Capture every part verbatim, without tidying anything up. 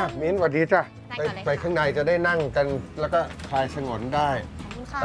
มิ้นสวัสดีจ้ะไปไปข้างในจะได้นั่งกันแล้วก็คลายฉงนได้ขอบคุณค่ะ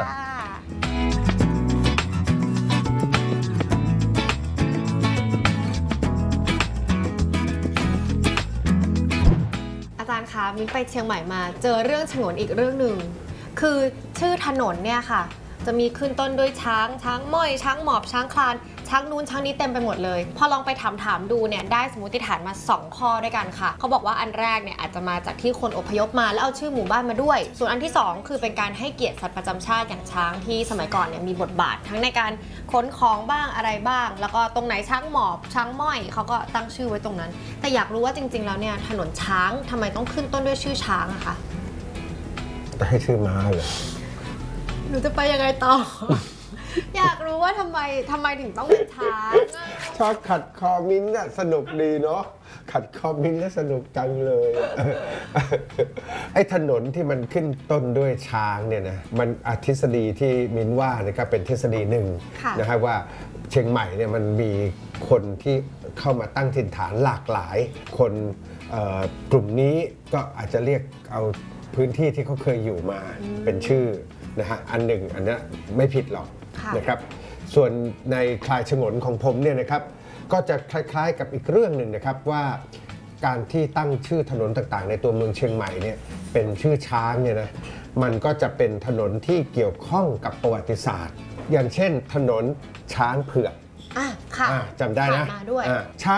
อาจารย์คะมิ้นไปเชียงใหม่มาเจอเรื่องฉงนอีกเรื่องหนึ่งคือชื่อถนนเนี่ยค่ะจะมีขึ้นต้นด้วยช้างช้างม้อยช้างหมอบช้างคลานช้างนู้นช้างนี้เต็มไปหมดเลยพอลองไปถามถามดูเนี่ยได้สมมติฐานมาสองข้อด้วยกันค่ะเขาบอกว่าอันแรกเนี่ยอาจจะมาจากที่คนอพยพมาแล้วเอาชื่อหมู่บ้านมาด้วยส่วนอันที่สองคือเป็นการให้เกียรติสัตว์ประจำชาติอย่างช้างที่สมัยก่อนเนี่ยมีบทบาททั้งในการขนของบ้างอะไรบ้างแล้วก็ตรงไหนช้างหมอบช้างม้อยเขาก็ตั้งชื่อไว้ตรงนั้นแต่อยากรู้ว่าจริงๆแล้วเนี่ยถนนช้างทำไมต้องขึ้นต้นด้วยชื่อช้างอะคะจะให้ชื่อม้าเหรอหนูจะไปยังไงต่อ อยากรู้ว่าทำไมทำไมถึงต้องเป็นช้างชอบขัดคอมิ้นท์น่ะสนุกดีเนาะขัดคอมิ้นท์แล้วสนุกจังเลยไอ้ถนนที่มันขึ้นต้นด้วยช้างเนี่ยนะมันทฤษฎีที่มิ้นว่านะครับเป็นทฤษฎีหนึ่งนะครับว่าเชียงใหม่เนี่ยมันมีคนที่เข้ามาตั้งถิ่นฐานหลากหลายคนกลุ่มนี้ก็อาจจะเรียกเอาพื้นที่ที่เขาเคยอยู่มาเป็นชื่อนะฮะอันหนึ่งอันนี้ไม่ผิดหรอกนะครับส่วนในคลายฉงนของผมเนี่ยนะครับก็จะคล้ายๆกับอีกเรื่องหนึ่งนะครับว่าการที่ตั้งชื่อถนนต่างๆในตัวเมืองเชียงใหม่เนี่ยเป็นชื่อช้างเนี่ยนะมันก็จะเป็นถนนที่เกี่ยวข้องกับประวัติศาสตร์อย่างเช่นถนนช้างเผือกอ่ะค่ะจำได้นะมาด้วยช้าง